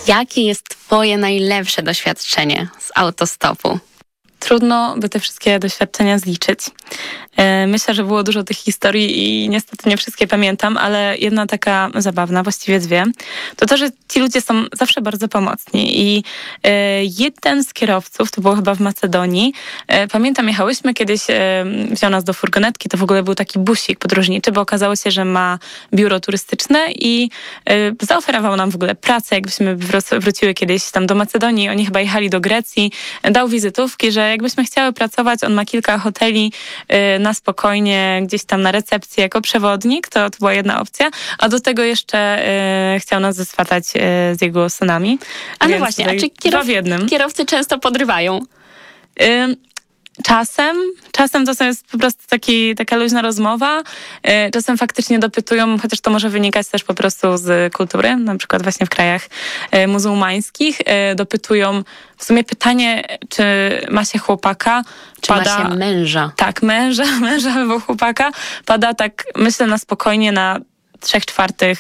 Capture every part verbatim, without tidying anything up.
Jakie jest twoje najlepsze doświadczenie z autostopu? Trudno by te wszystkie doświadczenia zliczyć. Myślę, że było dużo tych historii i niestety nie wszystkie pamiętam, ale jedna taka zabawna, właściwie dwie, to to, że ci ludzie są zawsze bardzo pomocni i jeden z kierowców, to było chyba w Macedonii, pamiętam, jechałyśmy kiedyś, wziął nas do furgonetki, to w ogóle był taki busik podróżniczy, bo okazało się, że ma biuro turystyczne i zaoferował nam w ogóle pracę, jakbyśmy wróciły kiedyś tam do Macedonii, oni chyba jechali do Grecji, dał wizytówki, że jakbyśmy chciały pracować, on ma kilka hoteli na spokojnie gdzieś tam na recepcji jako przewodnik, to, to była jedna opcja, a do tego jeszcze y, chciał nas zeswatać y, z jego synami. A no właśnie, a czy kierow... w jednym. kierowcy często podrywają? Y, Czasem, czasem to jest po prostu taki, taka luźna rozmowa, czasem faktycznie dopytują, chociaż to może wynikać też po prostu z kultury, na przykład właśnie w krajach muzułmańskich, dopytują w sumie pytanie, czy ma się chłopaka, czy pada, ma się męża. Tak, męża, męża albo chłopaka, pada tak, myślę, na spokojnie na trzech czwartych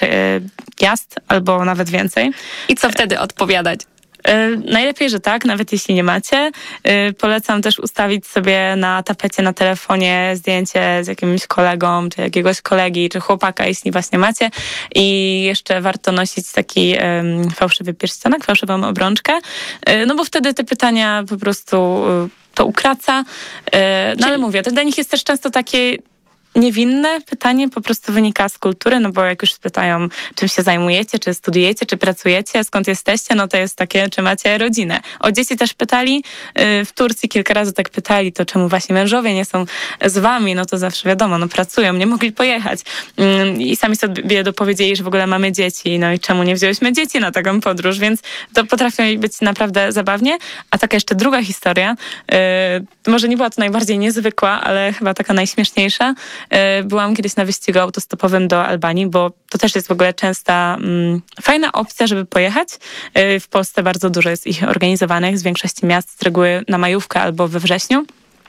jazd albo nawet więcej. I co wtedy odpowiadać? Najlepiej, że tak, nawet jeśli nie macie. Polecam też ustawić sobie na tapecie na telefonie zdjęcie z jakimś kolegą, czy jakiegoś kolegi, czy chłopaka, jeśli właśnie macie. I jeszcze warto nosić taki um, fałszywy pierścionek, fałszywą obrączkę, no bo wtedy te pytania po prostu to ukraca. No Czyli... ale mówię, to dla nich jest też często takie niewinne pytanie, po prostu wynika z kultury, no bo jak już pytają, czym się zajmujecie, czy studiujecie, czy pracujecie, skąd jesteście, no to jest takie, czy macie rodzinę. O dzieci też pytali, w Turcji kilka razy tak pytali, to czemu właśnie mężowie nie są z wami, no to zawsze wiadomo, no pracują, nie mogli pojechać. I sami sobie dopowiedzieli, że w ogóle mamy dzieci, no i czemu nie wzięłyśmy dzieci na taką podróż, więc to potrafi być naprawdę zabawnie. A taka jeszcze druga historia, może nie była to najbardziej niezwykła, ale chyba taka najśmieszniejsza. Byłam kiedyś na wyścigu autostopowym do Albanii, bo to też jest w ogóle częsta, mm, fajna opcja, żeby pojechać. W Polsce bardzo dużo jest ich organizowanych z większości miast, z reguły na majówkę albo we wrześniu.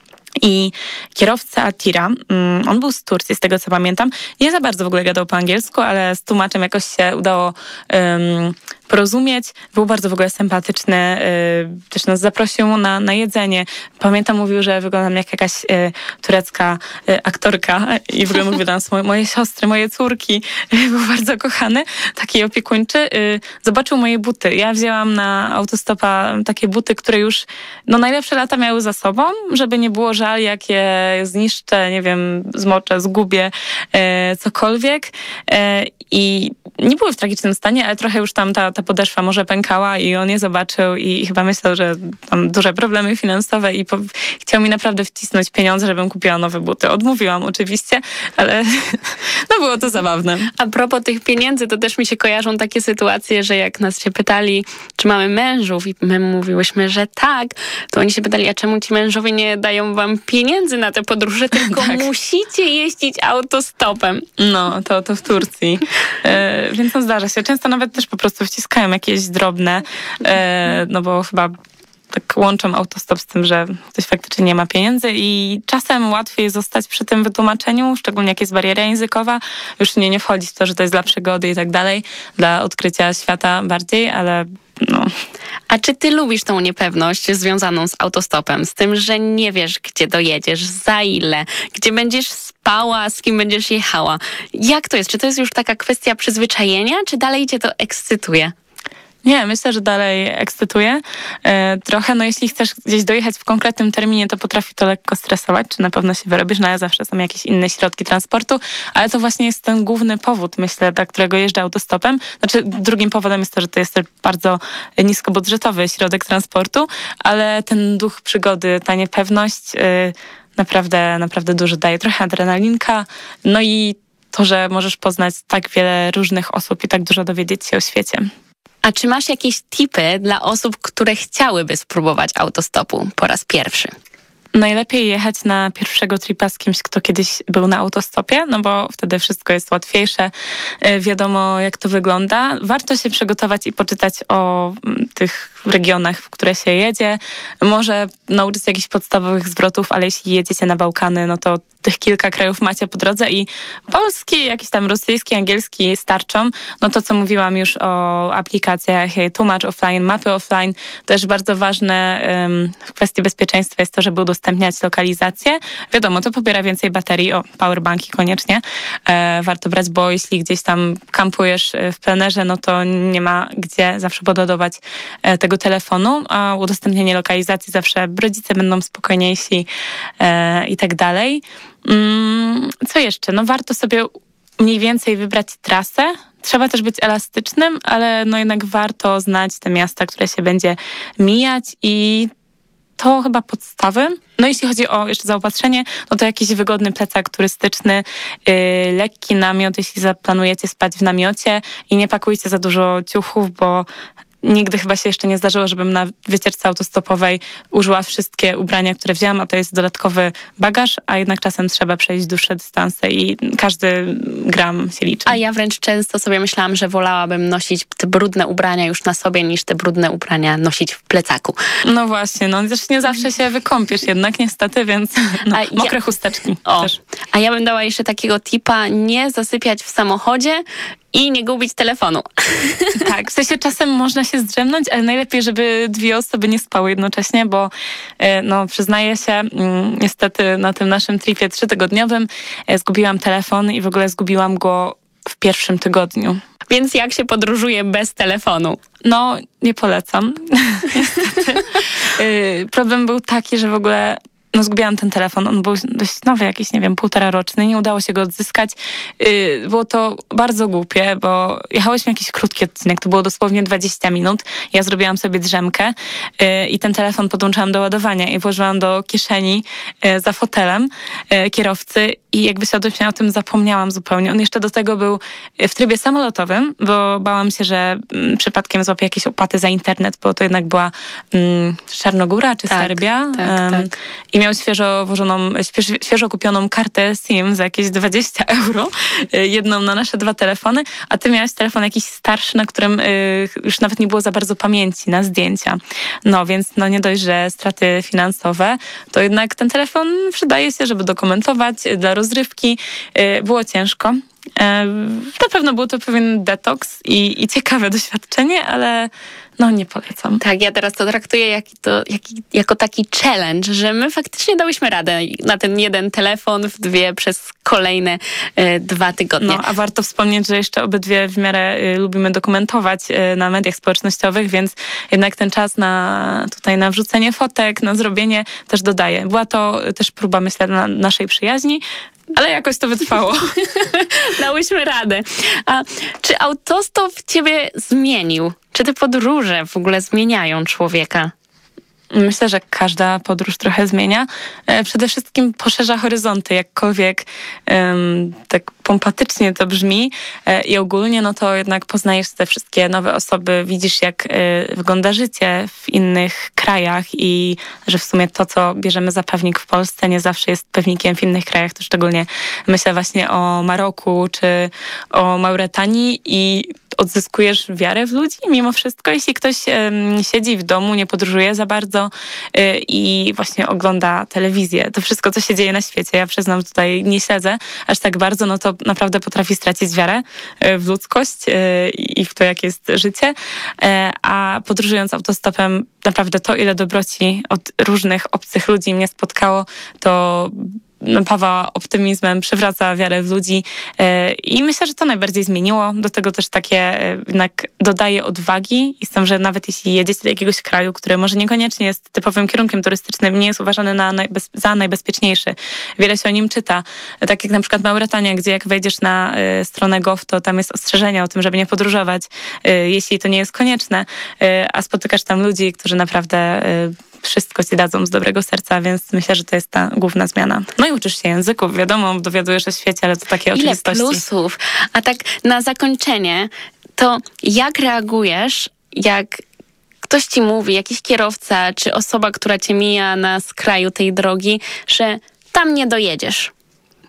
I kierowca tira, on był z Turcji, z tego co pamiętam, nie za bardzo w ogóle gadał po angielsku, ale z tłumaczem jakoś się udało um, porozumieć. Był bardzo w ogóle sympatyczny, y, też nas zaprosił na, na jedzenie. Pamiętam, mówił, że wyglądam jak jakaś y, turecka y, aktorka i w ogóle mówił do nas moje, moje siostry, moje córki. Był bardzo kochany, taki opiekuńczy. Y, zobaczył moje buty. Ja wzięłam na autostopa takie buty, które już no, najlepsze lata miały za sobą, żeby nie było żal, jak je zniszczę, nie wiem, zmoczę, zgubię, y, cokolwiek. Y, I nie były w tragicznym stanie, ale trochę już tam ta, ta podeszwa może pękała i on je zobaczył i, i chyba myślał, że mam duże problemy finansowe i po, chciał mi naprawdę wcisnąć pieniądze, żebym kupiła nowe buty. Odmówiłam oczywiście, ale no było to zabawne. A propos tych pieniędzy, to też mi się kojarzą takie sytuacje, że jak nas się pytali, czy mamy mężów i my mówiłyśmy, że tak, to oni się pytali, a czemu ci mężowie nie dają wam pieniędzy na te podróże, tylko tak. musicie jeździć autostopem. No, to, to w Turcji. E, więc no zdarza się. Często nawet też po prostu wciskają jakieś drobne, e, no bo chyba tak łączą autostop z tym, że ktoś faktycznie nie ma pieniędzy i czasem łatwiej zostać przy tym wytłumaczeniu, szczególnie jak jest bariera językowa. Już nie, nie wchodzi w to, że to jest dla przygody i tak dalej, dla odkrycia świata bardziej, ale no. A czy ty lubisz tą niepewność związaną z autostopem? Z tym, że nie wiesz, gdzie dojedziesz, za ile, gdzie będziesz spała, z kim będziesz jechała. Jak to jest? Czy to jest już taka kwestia przyzwyczajenia, czy dalej cię to ekscytuje? Nie, myślę, że dalej ekscytuje. E, trochę, no jeśli chcesz gdzieś dojechać w konkretnym terminie, to potrafi to lekko stresować, czy na pewno się wyrobisz, no ale zawsze są jakieś inne środki transportu, ale to właśnie jest ten główny powód, myślę, dla którego jeżdżę autostopem. Znaczy, drugim powodem jest to, że to jest bardzo niskobudżetowy środek transportu, ale ten duch przygody, ta niepewność y, naprawdę, naprawdę dużo daje. Trochę adrenalinka, no i to, że możesz poznać tak wiele różnych osób i tak dużo dowiedzieć się o świecie. A czy masz jakieś tipy dla osób, które chciałyby spróbować autostopu po raz pierwszy? Najlepiej jechać na pierwszego tripa z kimś, kto kiedyś był na autostopie, no bo wtedy wszystko jest łatwiejsze, wiadomo jak to wygląda. Warto się przygotować i poczytać o tych w regionach, w które się jedzie. Może nauczyć się jakichś podstawowych zwrotów, ale jeśli jedziecie na Bałkany, no to tych kilka krajów macie po drodze i polski, jakiś tam rosyjski, angielski starczą. No to, co mówiłam już o aplikacjach Tłumacz offline, mapy offline, też bardzo ważne um, w kwestii bezpieczeństwa jest to, żeby udostępniać lokalizację. Wiadomo, to pobiera więcej baterii, o, powerbanki koniecznie e, warto brać, bo jeśli gdzieś tam kampujesz w plenerze, no to nie ma gdzie zawsze podładować e, tego telefonu, a udostępnienie lokalizacji zawsze rodzice będą spokojniejsi e, i tak dalej. Mm, co jeszcze? No warto sobie mniej więcej wybrać trasę. Trzeba też być elastycznym, ale no jednak warto znać te miasta, które się będzie mijać i to chyba podstawy. No jeśli chodzi o jeszcze zaopatrzenie, no to jakiś wygodny plecak turystyczny, yy, lekki namiot, jeśli zaplanujecie spać w namiocie i nie pakujcie za dużo ciuchów, bo nigdy chyba się jeszcze nie zdarzyło, żebym na wycieczce autostopowej użyła wszystkie ubrania, które wzięłam, a to jest dodatkowy bagaż, a jednak czasem trzeba przejść dłuższe dystanse i każdy gram się liczy. A ja wręcz często sobie myślałam, że wolałabym nosić te brudne ubrania już na sobie, niż te brudne ubrania nosić w plecaku. No właśnie, no też nie zawsze się wykąpiesz jednak niestety, więc no, mokre ja... chusteczki o, też. A ja bym dała jeszcze takiego tipa, nie zasypiać w samochodzie i nie gubić telefonu. Tak, w sensie czasem można się zdrzemnąć, ale najlepiej, żeby dwie osoby nie spały jednocześnie, bo no przyznaję się, niestety na tym naszym tripie trzytygodniowym zgubiłam telefon i w ogóle zgubiłam go w pierwszym tygodniu. Więc jak się podróżuje bez telefonu? No, nie polecam. Niestety. Problem był taki, że w ogóle no zgubiłam ten telefon, on był dość nowy, jakiś, nie wiem, półtora roczny, nie udało się go odzyskać. Yy, było to bardzo głupie, bo jechałyśmy jakiś krótki odcinek, to było dosłownie dwadzieścia minut. Ja zrobiłam sobie drzemkę yy, i ten telefon podłączyłam do ładowania i włożyłam do kieszeni yy, za fotelem yy, kierowcy i jakby się o tym zapomniałam zupełnie. On jeszcze do tego był w trybie samolotowym, bo bałam się, że yy, przypadkiem złapię jakieś opłaty za internet, bo to jednak była yy, Czarnogóra czy tak, Serbia. Tak, yy, tak. I miał świeżo włożoną, świeżo, świeżo kupioną kartę SIM za jakieś dwadzieścia euro, jedną na nasze dwa telefony, a ty miałeś telefon jakiś starszy, na którym y, już nawet nie było za bardzo pamięci na zdjęcia. No więc no nie dość, że straty finansowe, to jednak ten telefon przydaje się, żeby dokumentować dla rozrywki. Y, było ciężko. Na pewno był to pewien detoks i, i ciekawe doświadczenie, ale no nie polecam. Tak, ja teraz to traktuję jak to, jak, jako taki challenge, że my faktycznie dałyśmy radę na ten jeden telefon w dwie przez kolejne y, dwa tygodnie. No, a warto wspomnieć, że jeszcze obydwie w miarę y, lubimy dokumentować y, na mediach społecznościowych, więc jednak ten czas na tutaj na wrzucenie fotek, na zrobienie też dodaje. Była to też próba, myślę, na naszej przyjaźni, ale jakoś to wytrwało. Dałyśmy radę. A czy autostop ciebie zmienił? Czy te podróże w ogóle zmieniają człowieka? Myślę, że każda podróż trochę zmienia. Przede wszystkim poszerza horyzonty, jakkolwiek um, tak pompatycznie to brzmi i ogólnie, no to jednak poznajesz te wszystkie nowe osoby, widzisz jak wygląda życie w innych krajach i że w sumie to, co bierzemy za pewnik w Polsce, nie zawsze jest pewnikiem w innych krajach. To szczególnie myślę właśnie o Maroku czy o Mauretanii i odzyskujesz wiarę w ludzi mimo wszystko, jeśli ktoś um, siedzi w domu, nie podróżuje za bardzo y, i właśnie ogląda telewizję. To wszystko, co się dzieje na świecie, ja przyznam, tutaj nie śledzę aż tak bardzo, no to naprawdę potrafi stracić wiarę y, w ludzkość y, i w to, jakie jest życie. Y, a podróżując autostopem, naprawdę to, ile dobroci od różnych obcych ludzi mnie spotkało, to napawa optymizmem, przywraca wiarę w ludzi i myślę, że to najbardziej zmieniło. Do tego też takie jednak dodaje odwagi i z tym, że nawet jeśli jedziecie do jakiegoś kraju, który może niekoniecznie jest typowym kierunkiem turystycznym, nie jest uważany na najbez, za najbezpieczniejszy. Wiele się o nim czyta. Tak jak na przykład Mauretania, gdzie jak wejdziesz na y, stronę gov, to tam jest ostrzeżenie o tym, żeby nie podróżować, y, jeśli to nie jest konieczne, y, a spotykasz tam ludzi, którzy naprawdę y, wszystko ci dadzą z dobrego serca, więc myślę, że to jest ta główna zmiana. No i uczysz się języków, wiadomo, dowiadujesz o świecie, ale to takie oczywistości. Ile plusów. A tak na zakończenie, to jak reagujesz, jak ktoś ci mówi, jakiś kierowca, czy osoba, która cię mija na skraju tej drogi, że tam nie dojedziesz?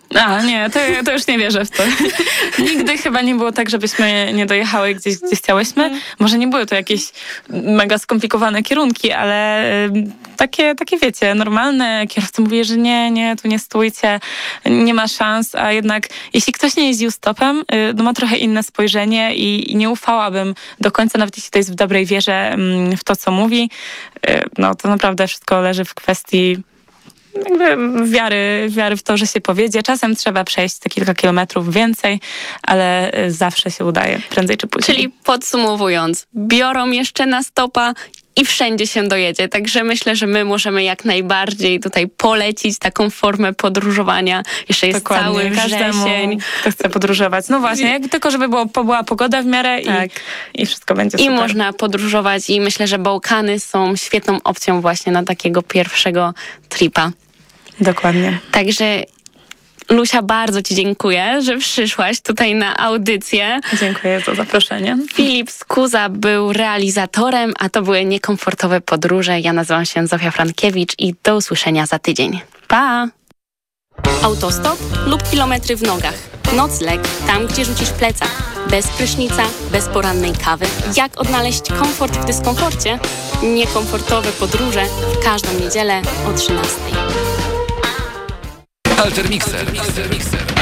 A, nie, to, to już nie wierzę w to. Nigdy chyba nie było tak, żebyśmy nie dojechały gdzieś, gdzie chciałyśmy. Mm. Może nie były to jakieś mega skomplikowane kierunki, ale takie, takie wiecie, normalne. Kierowca mówi, że nie, nie, tu nie stójcie, nie ma szans, a jednak jeśli ktoś nie jeździł stopem, no ma trochę inne spojrzenie i, i nie ufałabym do końca, nawet jeśli to jest w dobrej wierze w to, co mówi. No to naprawdę wszystko leży w kwestii jakby wiary, wiary w to, że się powiedzie. Czasem trzeba przejść te kilka kilometrów więcej, ale zawsze się udaje, prędzej czy później. Czyli podsumowując, biorą jeszcze na stopa i wszędzie się dojedzie. Także myślę, że my możemy jak najbardziej tutaj polecić taką formę podróżowania. Jeszcze jest Dokładnie. cały Każdemu, wrzesień. kto chce podróżować. No właśnie, jak, tylko żeby było, była pogoda w miarę tak. i, i wszystko będzie super. I można podróżować i myślę, że Bałkany są świetną opcją właśnie na takiego pierwszego tripa. Dokładnie. Także Lusia, bardzo ci dziękuję, że przyszłaś tutaj na audycję. Dziękuję za zaproszenie. Filip Skuza był realizatorem, a to były Niekomfortowe podróże. Ja nazywam się Zofia Frankiewicz i do usłyszenia za tydzień. Pa! Autostop lub kilometry w nogach. Nocleg tam, gdzie rzucisz plecak. Bez prysznica, bez porannej kawy. Jak odnaleźć komfort w dyskomforcie? Niekomfortowe podróże w każdą niedzielę o trzynastej. Alter Mixer.